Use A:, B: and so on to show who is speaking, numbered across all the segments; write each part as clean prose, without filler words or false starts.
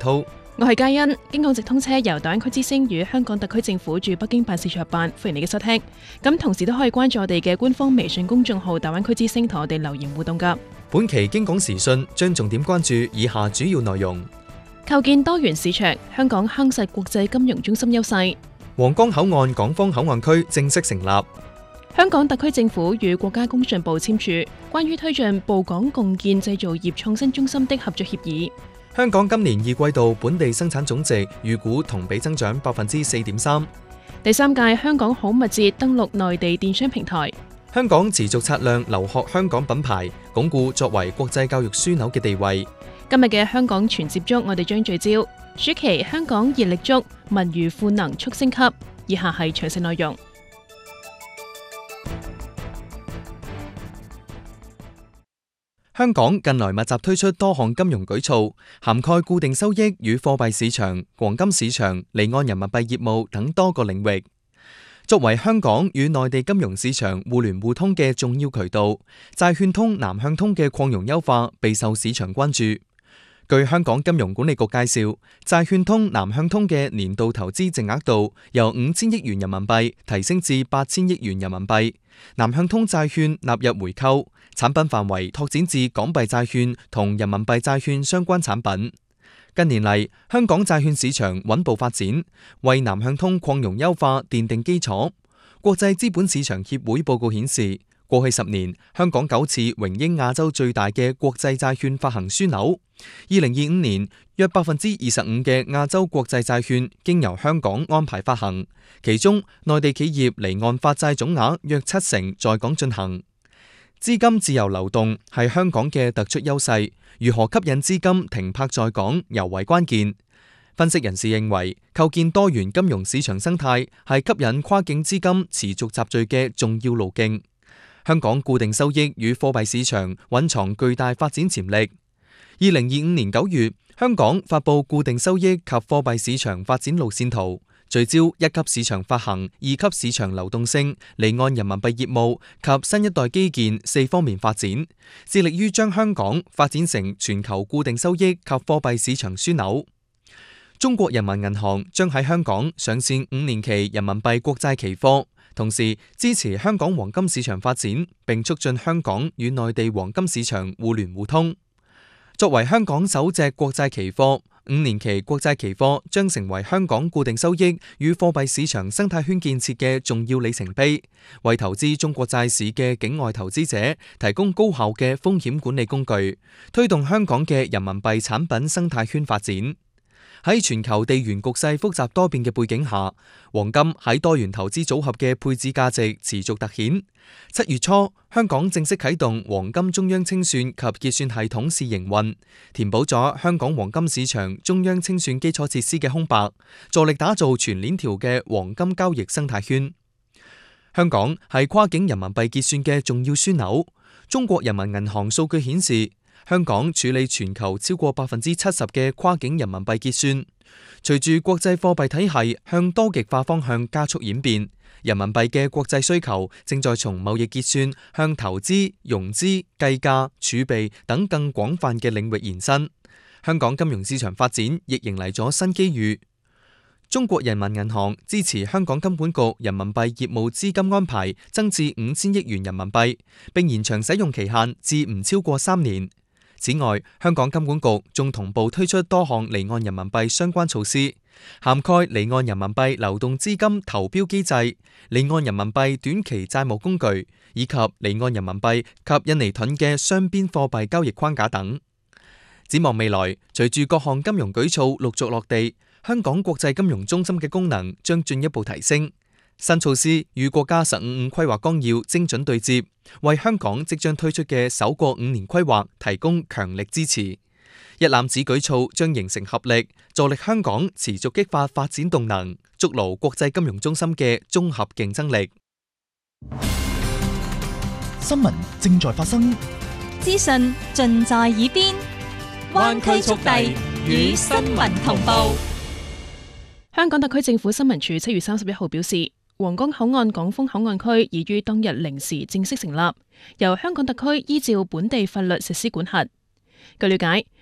A: 濤。
B: 我係嘉欣。京港直通車由大灣區之星與香港特區政府駐北京辦事處合辦，歡迎你嘅收聽。咁同時都可以關注我哋嘅官方微信公眾號大灣區之星，同我哋留言互動噶。
A: 本期京港時訊將重點關注以下主要內容：
B: 構建多元市場，香港夯實國際金融中心優勢；
A: 皇崗口岸港方口岸區正式成立；
B: 香港特區政府與國家工信部簽署關於推進埗港共建製造業創新中心的合作協議；
A: 香港今年二季度本地生產總值預估同比增長4.3%；
B: 第三屆香港好物節登陸內地電商平台；
A: 香港持續擦亮留學香港品牌，鞏固作為國際教育樞紐嘅地位。
B: 今日嘅香港全接觸，我哋將聚焦暑期香港熱力捉文娛賦能促升級。以下係詳細內容。
A: 香港近來密集推出多項金融舉措，涵蓋固定收益與貨幣市場、黃金市場、離岸人民幣業務等多個領域。作為香港與內地金融市場互聯互通嘅重要渠道，債券通南向通嘅擴容優化備受市場關注。據香港金融管理局介紹，債券通南向通嘅年度投資淨額度由5000億元人民幣提升至8000億元人民幣，南向通債券納入回購，產品範圍拓展至港幣債券同人民幣債券相關產品。近年嚟，香港債券市場穩步發展，為南向通擴容優化奠定基礎。國際資本市場協會報告顯示，過去10年，香港9次榮膺亞洲最大嘅國際債券發行樞紐。2025年，約25%嘅亞洲國際債券經由香港安排發行，其中內地企業離岸發債總額約70%在港進行。資金自由流動係香港嘅突出優勢，如何吸引資金停泊在港尤為關鍵。分析人士認為，構建多元金融市場生態係吸引跨境資金持續集聚嘅重要路徑。香港固定收益與貨幣市場蘊藏巨大發展潛力。2025年9月，香港發布固定收益及貨幣市場發展路線圖，聚焦1級市場發行、2級市場流動性、離岸人民幣業務及新一代基建4方面發展，致力於將香港發展成全球固定收益及貨幣市場樞紐。中國人民銀行將喺香港上線5年期人民幣國債期貨，同時支持香港黃金市場發展，並促進香港與內地黃金市場互聯互通。作為香港首隻國債期貨，5年期國債期貨將成為香港固定收益與貨幣市場生態圈建設嘅重要里程碑，為投資中國債市嘅境外投資者提供高效嘅風險管理工具，推動香港嘅人民幣產品生態圈發展。喺全球地緣局勢複雜多變嘅背景下，黃金喺多元投資組合嘅配置價值持續凸顯。7月初，香港正式啟動黃金中央清算及結算系統試營運，填補咗香港黃金市場中央清算基礎設施嘅空白，助力打造全鏈條嘅黃金交易生態圈。香港係跨境人民幣結算嘅重要樞紐。中國人民銀行數據顯示，香港處理全球超過70%嘅跨境人民幣結算。隨住國際貨幣體系向多極化方向加速演變，人民幣嘅國際需求正在從貿易結算向投資、融資、計價、儲備等更廣泛嘅領域延伸。香港金融市場發展亦迎嚟咗新機遇。中國人民銀行支持香港金管局人民幣業務資金安排增至5000億元人民幣，並延長使用期限至唔超過3年。此外，香港金管局仲同步推出多項離岸人民幣相關措施，涵蓋離岸人民幣流動資金投標機制、離岸人民幣短期債務工具，以及離岸人民幣及印尼盾嘅雙邊貨幣交易框架等。展望未來，隨住各項金融舉措陸續落地，香港國際金融中心嘅功能將進一步提升。新措施與國家15規劃綱要精準對接，為香港即將推出嘅首個5年規劃提供強力支持。一攬子舉措將形成合力，助力香港持續激發發展動能，築牢國際金融中心嘅綜合競爭力。
C: 新聞正在發生，
D: 資訊盡在耳邊，灣區速遞與新聞同步。
B: 香港特區政府新聞處7月31號表示，皇崗口岸港豐口岸區已於當日零時正式成立，由香港特區依照本地法律實施管轄。據了解，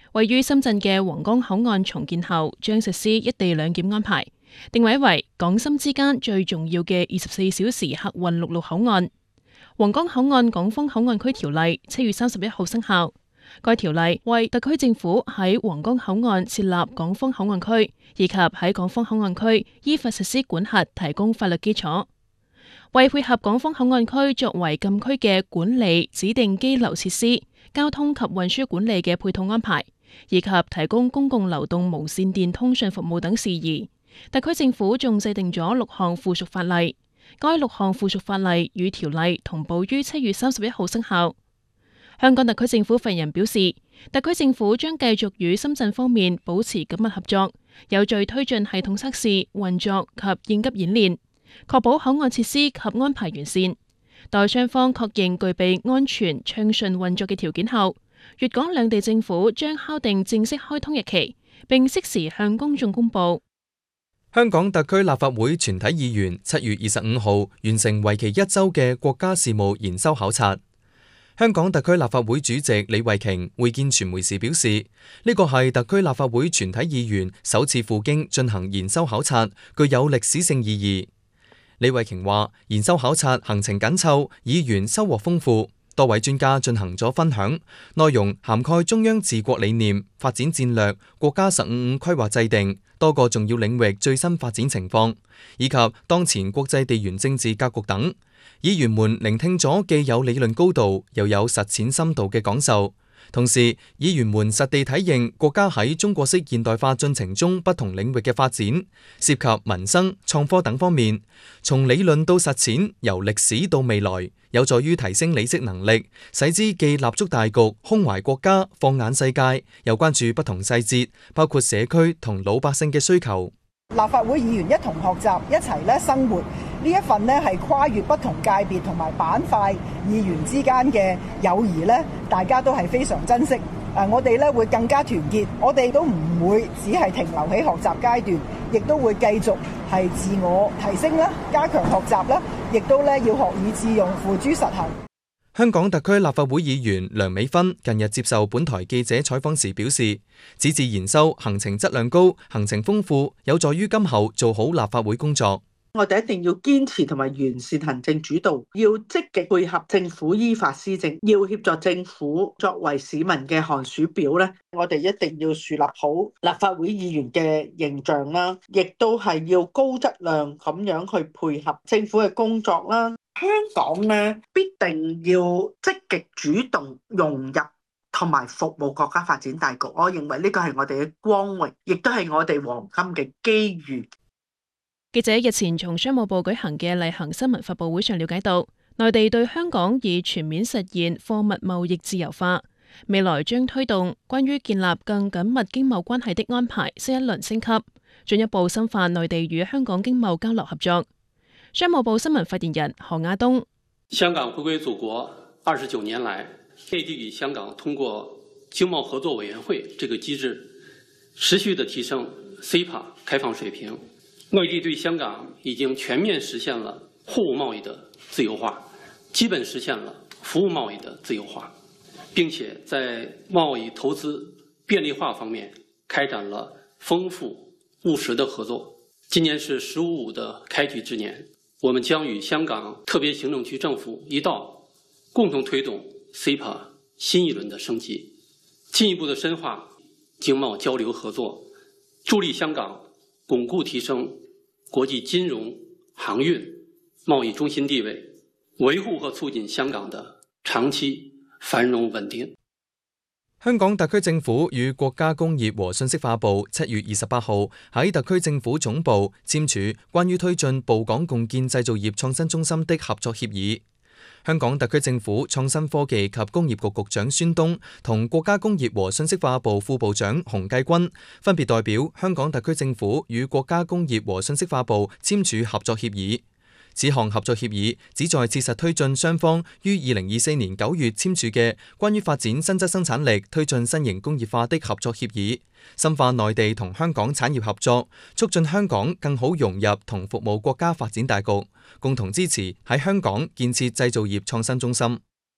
B: 位於深圳嘅皇崗口岸重建後，將實施一地兩檢安排，定位為港深之間最重要嘅24小時客運陸路口岸。皇崗口岸港方口岸區條例7月31號生效。該條例為特區政府喺皇崗口岸設立港方口岸區，以及喺港方口岸區依法實施管轄提供法律基礎。為配合港方口岸區作為禁區嘅管理指定機樓設施、交通及運輸管理嘅配套安排，以及提供公共流動無線電通訊服務等事宜，特區政府仲制定咗6項附屬法例。該6項附屬法例與條例同步於7月31號生效。香港特區政府發言人表示，特區政府將繼續與深圳方面保持緊密合作，有序推進系統測試、運作及應急演練，確保口岸設施及安排完善。待雙方確認具備安全暢順運作嘅條件後，粵港兩地政府將敲定正式開通日期，並適時向公眾公佈。
A: 香港特區立法會全體議員7月25號完成為期1週嘅國家事務研修考察。香港特區立法會主席李慧瓊會見傳媒時表示，呢個係特區立法會全體議員首次赴京進行研修考察，具有歷史性意義。李慧瓊話，研修考察行程緊湊，議員收穫豐富，多位專家進行咗分享，內容涵蓋中央治國理念、發展戰略、國家15規劃制定、多個重要領域最新發展情況，以及當前國際地緣政治格局等。議員們聆聽咗既有理論高度又有實踐深度嘅講授，同時議員們實地體認國家喺中國式現代化進程中不同領域嘅發展，涉及民生、創科等方面，從理論到實踐，由歷史到未來，有助於提升理識能力，使之既立足大局、胸懷國家、放眼世界，又關注不同細節，包括社區同老百姓嘅需求。
E: 立法會議員一同學習，一齊生活，呢一份係跨越不同界別同埋板塊議員之間嘅友誼大家都係非常珍惜。我哋會更加團結，我哋都唔會只係停留喺學習階段，亦都會繼續係自我提升啦，加強學習啦，亦都要學以致用，付諸實行。
A: 香港特區立法會議員梁美芬近日接受本台記者採訪時表示，此次研修行程質量高，行程豐富，有助於今後做好立法會工作。
F: 我哋一定要堅持同埋完善行政主導，要積極配合政府依法施政，要協助政府作為市民嘅寒暑表咧。我哋一定要樹立好立法會議員嘅形象啦，亦都係要高質量咁樣去配合政府嘅工作啦。香港咧必定要積極主動融入同埋服務國家發展大局。我認為呢個係我哋嘅光榮，亦都係我哋黃金嘅機遇。
B: 記者日前從商務部舉行嘅例行新聞發佈會上了解到，內地對香港已全面實現貨物貿易自由化，未來將推動關於建立更緊密經貿關係的安排新一輪升級，進一步深化內地與香港經貿交流合作。商務部新聞發言人何亞東：
G: 香港回歸祖國29年來，內地與香港通過經貿合作委員會這個機制，持續地提升 CEPA 開放水平。內地對香港已經全面實現了貨物貿易的自由化，基本實現了服務貿易的自由化，並且在貿易投資便利化方面開展了豐富務實的合作。今年是15+5的開局之年，我們將與香港特別行政區政府一道，共同推動 CEPA 新一輪的升級，進一步的深化經貿交流合作，助力香港鞏固提升國際金融、航運、貿易中心地位，維護和促進香港的長期繁榮穩定。
A: 香港特區政府與國家工業和信息化部7月28號喺特區政府總部簽署關於推進埗港共建製造業創新中心的合作協議。香港特區政府創新科技及工業局局長孫東同國家工業和信息化部副部長洪繼軍分別代表香港特區政府與國家工業和信息化部簽署合作協議。此項合作協議旨在切實推進雙方於2024年9月簽署嘅關於發展新質生產力、推進新型工業化的合作協議，深化內地同香港產業合作，促進香港更好融入同服務國家發展大局，共同支持喺香港建設製造業創新中心。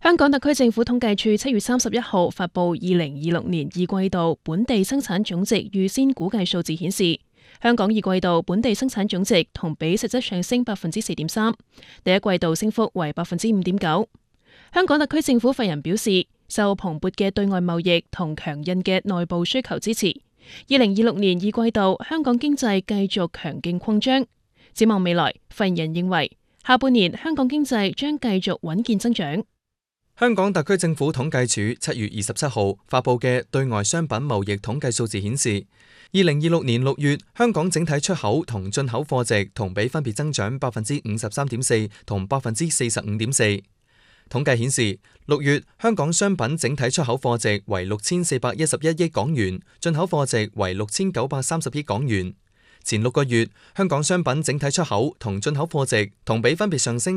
B: 香港特區政府統計處7月31號發布2026年2季度本地生產總值預先估計數字顯示，香港2季度本地生產總值同比實質上升4.3%，第一季度升幅為5.9%。香港特區政府發言人表示，受蓬勃嘅對外貿易同強韌嘅內部需求支持，2026年2季度香港經濟繼續強勁擴張。展望未來，發言人認為下半年香港經濟將繼續穩健增長。
A: 香港特區政府統計處7月27號發布嘅對外商品貿易統計數字顯示，2026年6月香港整體出口同進口貨值同比分別增長53.4%同45.4%。統計顯示，6月香港商品整體出口貨值為6411億港元，進口貨值為6930億港元。前6個月，香港商品整體出口同進口貨值同比分別上升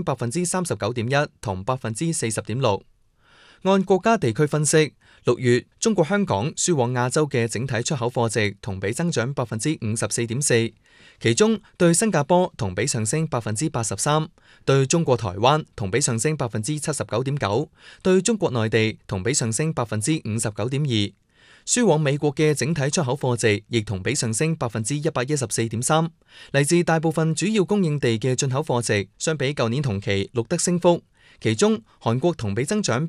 A: 39.1%同40.6%。按國家地區分析，6月中國香港輸往亞洲嘅整體出口貨值同比增長54.4%，其中對新加坡同比上升83%，對中國台灣同比上升79.9%，對中國內地同比上升59.2%。輸往美國嘅整體出口貨值亦同比上升114.3%，嚟自大部分主要供應地嘅進口貨值相比舊年同期錄得升幅。其中，韓國同比增長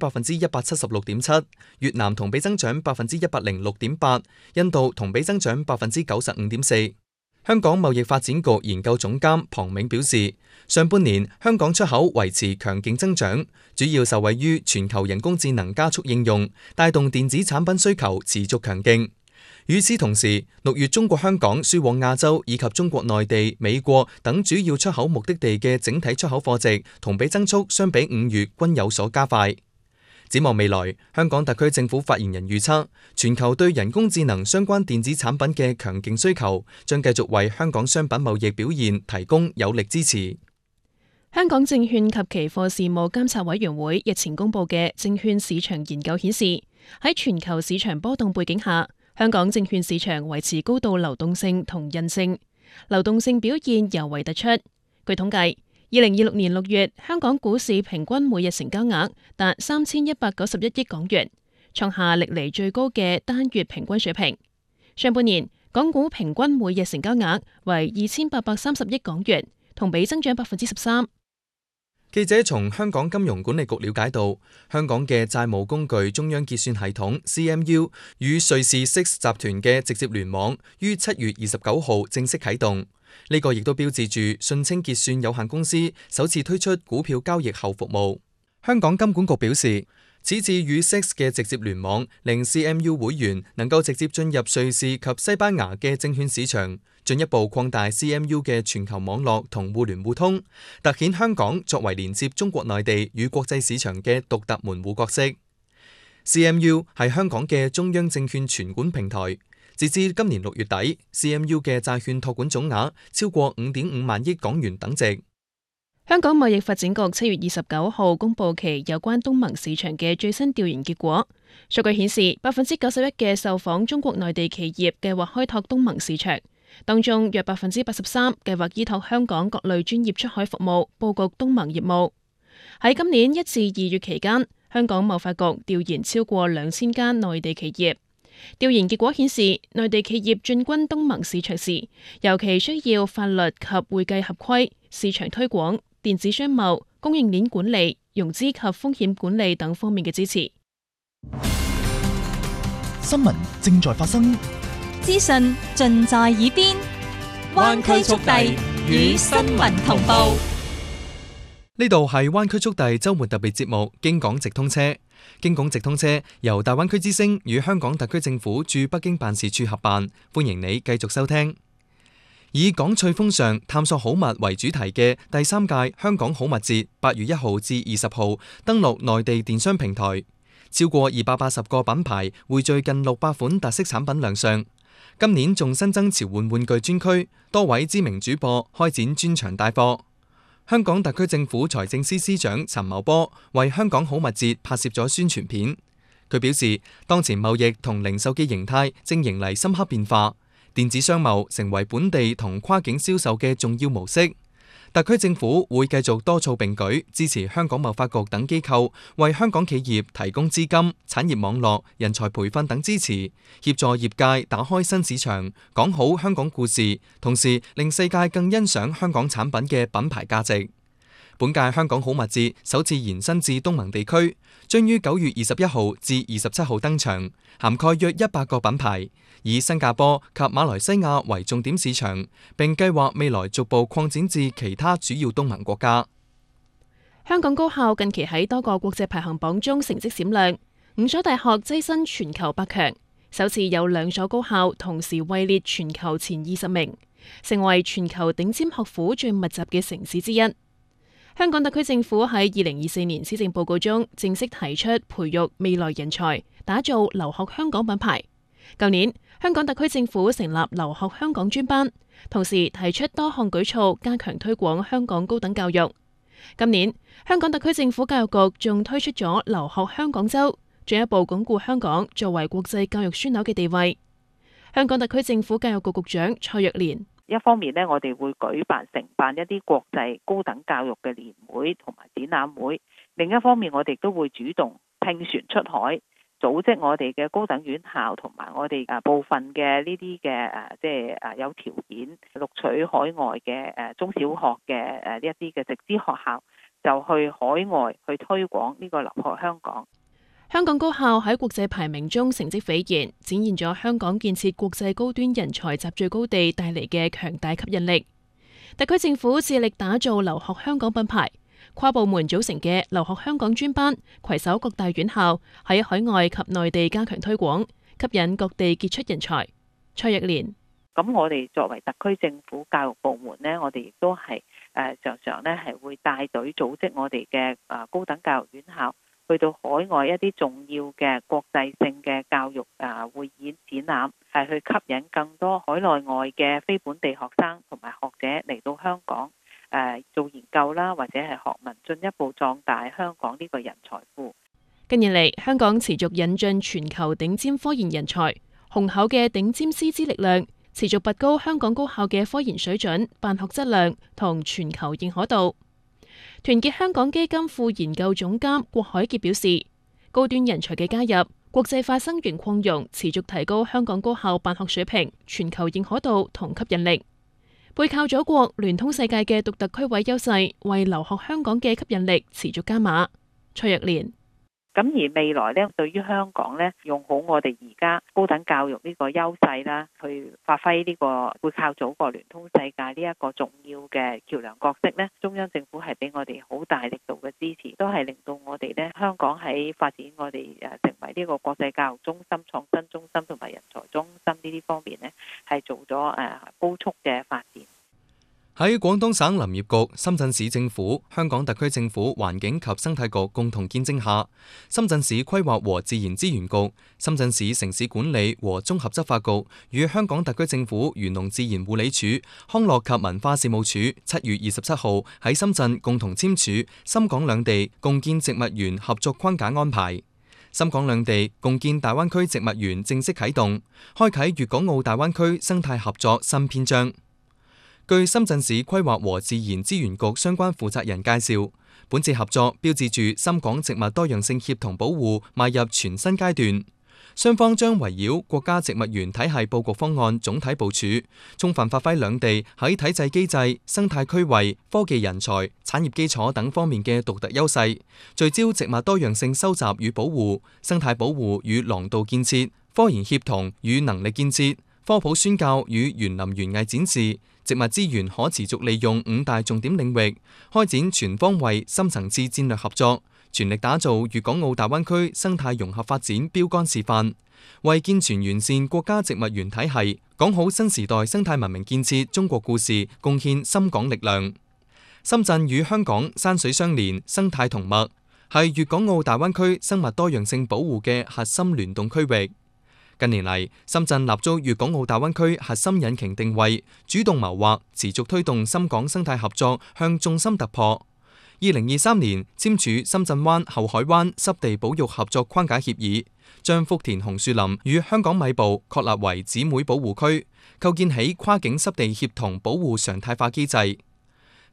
A: 176.7%，越南同比增長106.8%，印度同比增長95.4%。香港貿易發展局研究總監龐銘表示，上半年香港出口維持強勁增長，主要受惠於全球人工智能加速應用，帶動電子產品需求持續強勁。與此同時，6月中國香港輸往亞洲以及中國內地、美國等主要出口目的地嘅整體出口貨值同比增速相比5月均有所加快。展望未來，香港特區政府發言人預測，全球對人工智能相關電子產品嘅強勁需求將繼續為香港商品貿易表現提供有力支持。
B: 香港證券及期貨事務監察委員會日前公布嘅證券市場研究顯示，喺全球市場波動背景下，香港證券市場維持高度流動性同韌性，流動性表現尤為突出。據統計，2026年6月香港股市平均每日成交額達3191億港元，創下歷嚟最高嘅單月平均水平。上半年港股平均每日成交額為2830億港元，同比增長13%。
A: 記者從香港金融管理局了解到，香港嘅債務工具中央結算系統 CMU 與瑞士 SIX 集團嘅直接聯網於7月29號正式啟動，呢個亦都標誌住信清結算有限公司首次推出股票交易後服務。香港金管局表示，此次與 SIX 嘅直接聯網令 CMU 會員能夠直接進入瑞士及西班牙嘅證券市場，進一步擴大 CMU 嘅全球網絡同互聯互通，凸顯香港作為連接中國內地與國際市場嘅獨特門戶角色。CMU 係香港嘅中央證券存管平台，截至今年6月底 ，CMU 嘅債券託管總額超過5.5萬億港元等值。
B: 香港貿易發展局7月29號公佈其有關東盟市場嘅最新調研結果，數據顯示91%嘅受訪中國內地企業計劃開拓東盟市場。當中約83%計劃依託香港各類專業出海服務佈局東盟業務。喺今年1至2月期間，香港貿發局調研超過2000間內地企業。調研結果顯示，內地企業進軍東盟市場時，尤其需要法律及會計合規、市場推廣、電子商貿、供應鏈管理、融資及風險管理等方面嘅支持。
C: 新聞正在發生，
D: 資訊盡在耳邊，灣區速遞與新聞同步。
A: 呢度係灣區速遞週末特別節目，京港直通車。京港直通車由大灣區之聲與香港特區政府駐北京辦事處合辦，歡迎你繼續收聽。以港趣風尚、探索好物為主題嘅第3屆香港好物節8月1號至20號登陸內地電商平台，超過280個品牌匯聚近600款特色產品亮相。今年仲新增潮玩玩具專區，多位知名主播開展專場帶貨。香港特區政府財政司司長陳茂波為香港好物節拍攝咗宣傳片。佢表示，當前貿易同零售嘅形態正迎嚟深刻變化，電子商貿成為本地同跨境銷售嘅重要模式。 特區政府會繼續多措並舉，支持香港貿發局等機構為香港企業提供資金、產業網絡、人才培訓等支持，協助業界打開新市場，講好香港故事，同時令世界更欣賞香港產品嘅品牌價值。本屆香港好物節首次延伸至東盟地區，將於9月21號至27號登場，涵蓋約100個品牌，以新加坡及馬來西亞為重點市場，並計劃未來逐步擴展至其他主要東盟國家。
B: 香港高校近期喺多個國際排行榜中成績閃亮，5所大學躋身全球百強，首次有2所高校同時位列全球前20名，成為全球頂尖學府最密集嘅城市之一。香港特區政府喺2024年施政報告中正式提出培育未來人才，打造留學香港品牌。舊年，香港特區政府成立留學香港專班，同時提出多項舉措加強推廣香港高等教育。今年，香港特區政府教育局仲推出咗留學香港周，進一步鞏固香港作為國際教育樞紐嘅地位。香港特區政府教育局局長蔡若蓮：
H: 一方面呢，我哋會承辦一啲國際高等教育嘅年會同埋展覽會；另一方面，我哋都會主動聘船出海，組織我哋嘅高等院校同埋我哋部分嘅呢啲嘅有條件錄取海外嘅中小學嘅呢一啲嘅直資學校，就去海外去推廣呢個留學香港。
B: 香港高校喺國際排名中成績斐然，展現咗香港建設國際高端人才集聚高地帶嚟嘅強大吸引力。特區政府致力打造留學香港品牌，跨部門組成嘅留學香港專班，攜手各大院校喺海外及內地加強推廣，吸引各地傑出人才。蔡若蓮：
H: 咁我哋作為特區政府教育部門呢，我哋亦都係常常呢係會帶隊組織我哋嘅高等教育院校，去到海外一啲重要嘅國際性嘅教育會演展覽，係去吸引更多海內外嘅非本地學生同埋學者嚟到香港做研究啦，或者係學問，進一步壯大香港呢個人才庫。
B: 近年嚟，香港持續引進全球頂尖科研人才，雄厚嘅頂尖師資力量，持續拔高香港高校嘅科研水準、辦學質量同全球認可度。團結香港基金副研究總監郭海傑表示，高端人才嘅加入、國際化生源擴容，持續提高香港高校辦學水平、全球認可度同吸引力。背靠祖國、聯通世界嘅獨特區位優勢，為留學香港嘅吸引力持續加碼。蔡若蓮：
H: 咁而未來呢，對於香港呢，用好我哋而家高等教育呢個優勢啦，去發揮呢個背靠祖國、聯通世界呢一個重要嘅橋梁角色呢，中央政府係俾我哋好大力度嘅支持，都係令到我哋呢香港喺發展我哋成為呢個國際教育中心、創新中心同埋人才中心呢啲方面呢，係做咗高速嘅發展。
A: 喺廣東省林業局、深圳市政府、香港特區政府環境及生態局共同見證下，深圳市規劃和自然資源局、深圳市城市管理和綜合執法局與香港特區政府漁農自然護理署、康樂及文化事務署7月27號喺深圳共同簽署深港兩地共建植物園合作框架安排。深港兩地共建大灣區植物園正式啟動，開啟粵港澳大灣區生態合作新篇章。據深圳市規劃和自然資源局相關負責人介紹，本次合作標誌住深港植物多樣性協同保護邁入全新階段。雙方將圍繞國家植物園體系佈局方案總體部署，充分發揮兩地喺體制機制、生態區位、科技人才、產業基礎等方面嘅獨特優勢，聚焦植物多樣性收集與保護、生態保護與廊道建設、科研協同與能力建設、科普宣教與園林園藝展示、植物資源可持續利用5大重點領域，開展全方位深層次戰略合作，全力打造粵港澳大灣區生態融合發展標杆示範，為健全完善國家植物園體系、講好新時代生態文明建設中國故事貢獻深港力量。深圳與香港山水相連、生態同脈，係粵港澳大灣區生物多樣性保護嘅核心聯動區域。近年嚟，深圳立足粵港澳大灣區核心引擎定位，主動謀劃，持續推動深港生態合作向重心突破。2023年簽署深圳灣後海灣濕地保育合作框架協議，將福田紅樹林與香港米埔確立為姊妹保護區，構建起跨境濕地協同保護常態化機制。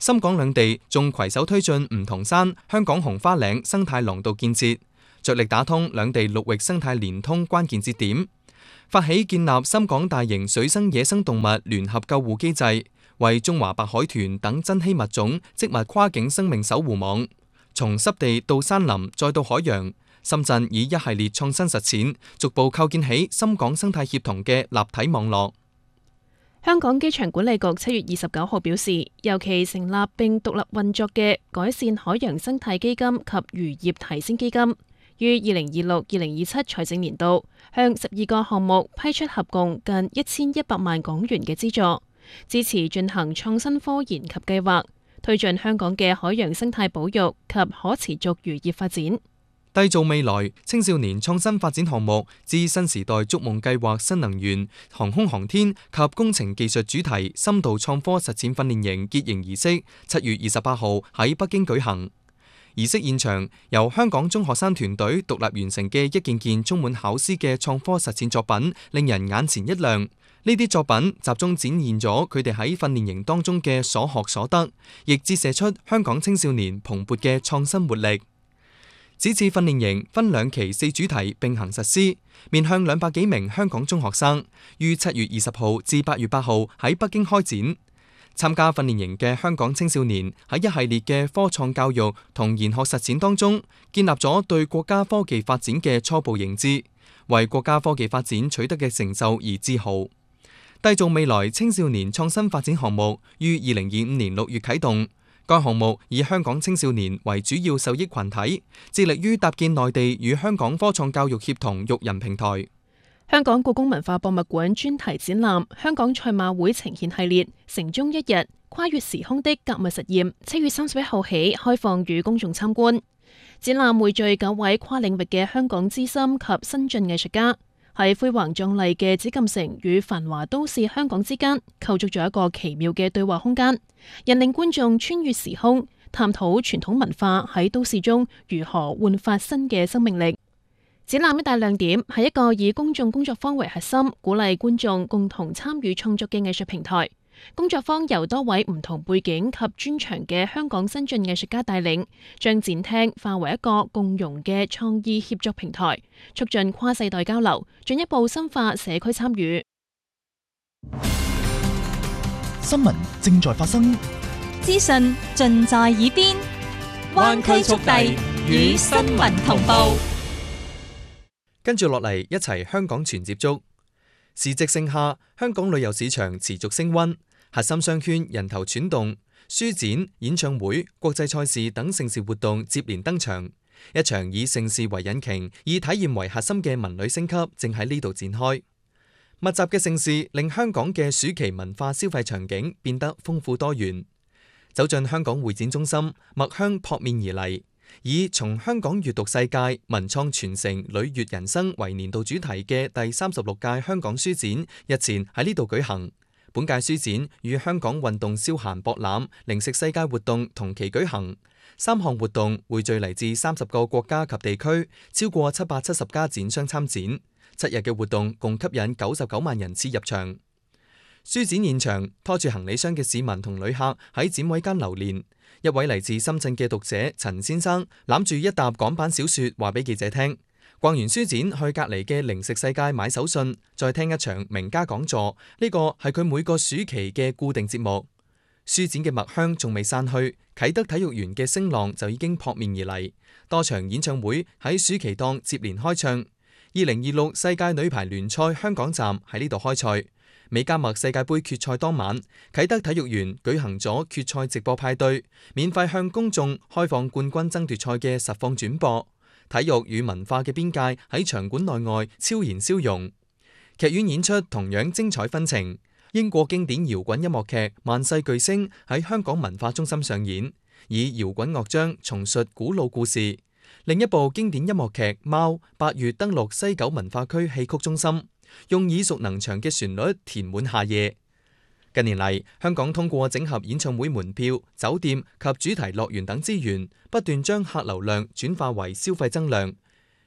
A: 深港兩地仲攜手推進梧桐山、香港紅花嶺生態廊道建設，着力打通兩地陸域生態連通關鍵節點，發起建立深港大型水生野生動物聯合救護機制，為中華白海豚等珍稀物種織物跨境生命守護網。從濕地到山林再到海洋，深圳以一系列創新實踐，逐步構建起深港生態協同嘅立體網絡。
B: 香港機場管理局7月29號表示，尤其成立並獨立運作嘅改善海洋生態基金及漁業提升基金，於2026-2027財政年度向12個項目批出合共近1100萬港元嘅資助，支持進行創新科研及計劃，推進香港嘅海洋生態保育及可持續漁業發展。
A: 締造未來青少年創新發展項目之新時代築夢計劃新能源、航空航天及工程技術主題深度創科實踐訓練營結營儀式7月28號喺北京舉行。儀式現場由香港中學生團隊獨立完成嘅一件件充滿巧思嘅創科實踐作品，令人眼前一亮。呢啲作品集中展現咗佢哋喺訓練營當中嘅所學所得，亦折射出香港青少年蓬勃嘅創新活力。此次訓練營分2期4主題並行實施，面向200幾名香港中學生，於7月20號至8月8號喺北京開展。參加訓練營嘅香港青少年喺一系列嘅科創教育同研學實踐當中，建立咗對國家科技發展嘅初步認知，為國家科技發展取得嘅成就而自豪。締造未來青少年創新發展項目於2025年6月啟動。該項目以香港青少年為主要受益群體，致力於搭建內地與香港科創教育協同育人平台。
B: 香港故宮文化博物館專題展覽《香港賽馬會呈現系列：城中一日，跨越時空的格物實驗》7月31號起開放予公眾參觀。展覽匯聚9位跨領域嘅香港資深及新晉藝術家，喺輝煌壯麗嘅紫禁城與繁華都市香港之間構築咗一個奇妙嘅對話空間，引領觀眾穿越時空，探討傳統文化喺都市中如何煥發新嘅生命力。展覽一大亮點係一個以公眾工作坊為核心，鼓勵觀眾共同參與創作嘅藝術平台。工作坊由多位唔同背景及專長嘅香港新晉藝術家帶領，將展廳化為一個共融嘅創意協作平台，促進跨世代交流，進一步深化社區參與。
C: 新聞正在發生，
D: 資訊盡在耳邊，灣區速遞與新聞同步。
A: 跟住落嚟，一齊香港全接觸。時值盛夏，香港旅遊市場持續升溫，核心商圈人頭攒動，書展、演唱會、國際賽事等盛事活動接連登場。一場以盛事為引擎、以體驗為核心嘅文旅升級正喺呢度展開。密集嘅盛事令香港嘅暑期文化消費場景變得豐富多元。走進香港會展中心，墨香撲面而嚟。以從香港閱讀世界、文創傳承、旅悅人生為年度主題嘅第36屆香港書展日前喺呢度舉行。本屆書展與香港運動消閒博覽、零食世界活動同期舉行，3項活動匯聚嚟自30個國家及地區，超過770家展商參展。7日嘅活動共吸引99萬人次入場。書展現場，拖住行李箱嘅市民同旅客喺展位間流連。一位嚟自深圳嘅讀者陳先生攬住一沓港版小說，話俾記者聽：逛完書展去隔離嘅零食世界買手信，再聽一場名家講座。呢個係佢每個暑期嘅固定節目。書展嘅墨香仲未散去，啟德體育園嘅聲浪就已經撲面而嚟。多場演唱會喺暑期檔接連開唱。2026世界女排聯賽香港站喺呢度開賽。美加墨世界盃決賽當晚，啟德體育園舉行咗決賽直播派對，免費向公眾開放冠軍爭奪賽嘅實況轉播。體育與文化嘅邊界喺場館內外超然消融。劇院演出同樣精彩紛呈。英國經典搖滾音樂劇《萬世巨星》喺香港文化中心上演，以搖滾樂章重述古老故事。另一部經典音樂劇《貓》8月登陸西九文化區戲曲中心，用耳熟能詳嘅旋律填滿夏夜。近年嚟，香港通過整合演唱會門票、酒店及主題樂園等資源，不斷將客流量轉化為消費增量。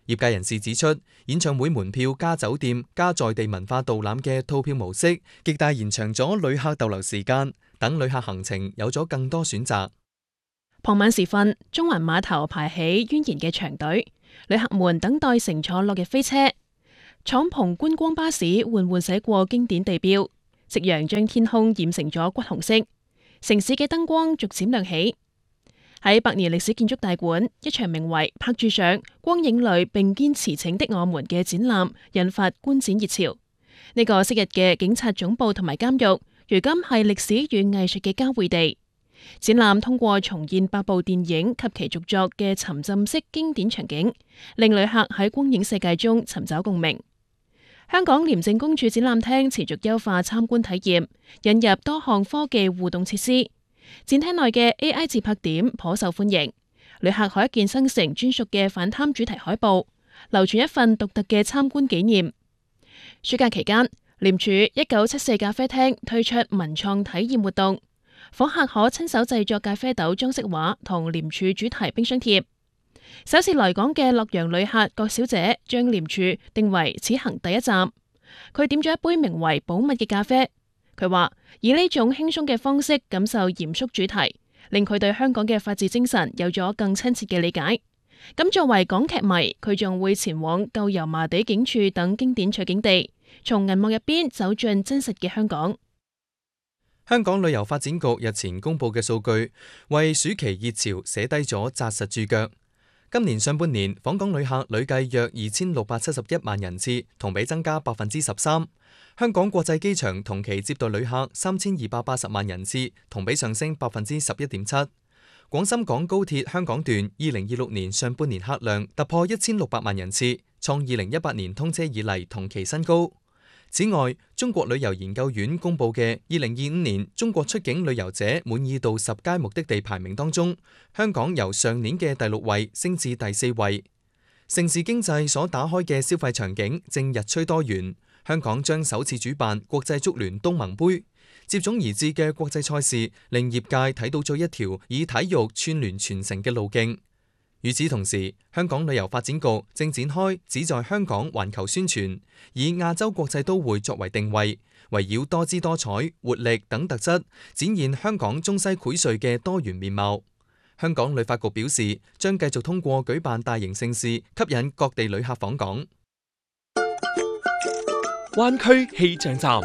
A: 業界人士指出，演唱會門票加酒店加在地文化導覽嘅套票模式，極大延長咗旅客逗留時間，等旅客行程有咗更多選擇。
B: 傍晚時分，中環碼頭排起蜿蜒嘅長隊，旅客們等待乘坐落日飛車。敞篷觀光巴士緩緩駛過經典地標，夕陽將天空染成咗橘紅色，城市嘅燈光逐漸亮起。喺百年歷史建築大館，一場名為拍住上光影裏並肩馳騁的我們嘅展覽引發觀展熱潮。呢個昔日嘅警察總部同埋監獄，如今係歷史與藝術嘅交匯地。展覽通過重現8部電影及其續作嘅沉浸式經典場景，令旅客喺光影世界中尋找共鳴。香港廉政公署展覽廳持續優化參觀體驗，引入多項科技互動設施。展廳內嘅 AI 自拍點頗受歡迎，旅客可一鍵生成專屬嘅反貪主題海報，留存一份獨特嘅參觀紀念。暑假期間，廉署1974咖啡廳推出文創體驗活動，訪客可親手製作咖啡豆裝飾畫同廉署主題冰箱貼。首次來港嘅洛陽旅客郭小姐將廉署定為此行第一站，佢點咗一杯名為保密嘅咖啡。佢話以呢種輕鬆嘅方式感受嚴肅主題，令佢對香港嘅法治精神有咗更親切嘅理解。咁作為港劇迷，佢仲會前往舊油麻地警署等經典取景地，從銀幕入邊走進真實嘅香港。
A: 香港旅遊發展局日前公布嘅數據，為暑期熱潮寫低咗紮實注腳。今年上半年訪港旅客累計約2671萬人次，同比增加13%。香港國際機場同期接待旅客3280萬人次，同比上升11.7%。廣深港高鐵香港段2026年上半年客量突破1600萬人次，創2018年通車以嚟同期新高。此外，中國旅遊研究院公布嘅2025年中國出境旅遊者滿意度10佳目的地排名當中，香港由上年嘅第6位升至第4位。城市經濟所打開嘅消費場景正日趨多元。香港將首次主辦國際足聯東盟杯，接踵而至嘅國際賽事令業界睇到咗一條以體育串聯全城嘅路徑。與此同時，香港旅遊發展局正展開旨在香港環球宣傳，以亞洲國際都會作為定位，圍繞多姿多彩、活力等特質，展現香港中西薈萃嘅多元面貌。香港旅發局表示，將繼續通過舉辦大型盛事，吸引各地旅客訪港。
I: 灣區氣象站，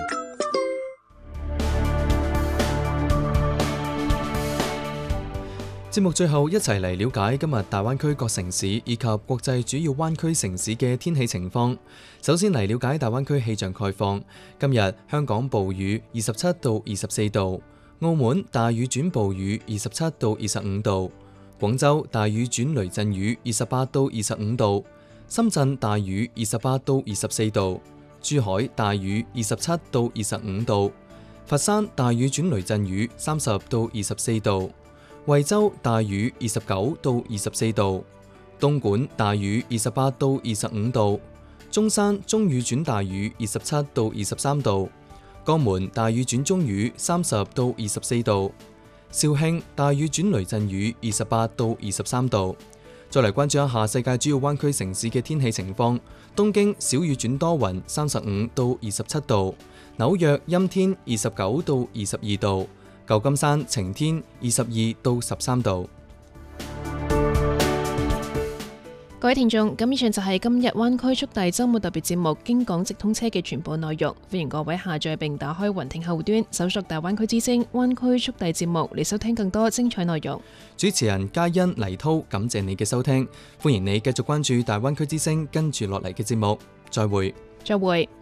A: 節目最後一齊嚟了解今日大灣區各城市以及國際主要灣區城市嘅天氣情況。首先嚟了解大灣區氣象概況。今日香港暴雨27到24度，澳門大雨轉暴雨27到25度，廣州大雨轉雷陣雨28到25度，深圳大雨28到24度，珠海大雨27到25度，佛山大雨轉雷陣雨30到24度，惠州大雨29到24度，東莞大雨28到25度，中山中雨轉大雨27到23度，江門大雨轉中雨30到24度，肇慶大雨轉雷陣雨28到23度。再嚟關注一下世界主要灣區城市嘅天氣情況。東京小雨轉多雲35到27度，紐約陰天29到22度，舊金山晴天22到13度。
B: 各位聽眾，咁以上就係今日灣區速遞週末特別節目經港直通車嘅全部內容。歡迎各位下載並打開雲聽後端，搜索大灣區之聲灣區速遞節目嚟收聽更多精彩內容。
A: 主持人嘉欣、黎濤，感謝你嘅收聽，歡迎你繼續關注大灣區之聲跟住落嚟嘅節目。再會。
B: 再會。